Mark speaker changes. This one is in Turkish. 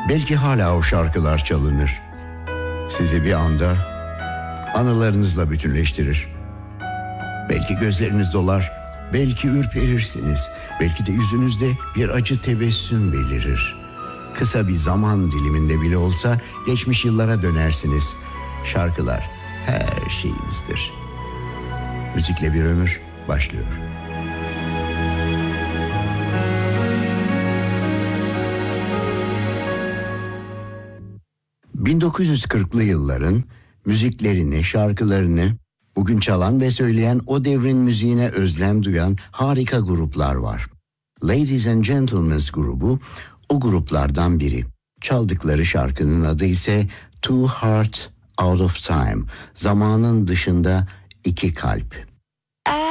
Speaker 1: Belki hala o şarkılar çalınır. Sizi bir anda anılarınızla bütünleştirir. Belki gözleriniz dolar, belki ürperirsiniz, belki de yüzünüzde bir acı tebessüm belirir. Kısa bir zaman diliminde bile olsa geçmiş yıllara dönersiniz. Şarkılar her şeyimizdir. Müzikle bir ömür başlıyor. ...1940'lı yılların müziklerini, şarkılarını bugün çalan ve söyleyen, o devrin müziğine özlem duyan harika gruplar var. Ladies and Gentlemen grubu o gruplardan biri. Çaldıkları şarkının adı ise Two Hearts Out of Time, zamanın dışında iki kalp.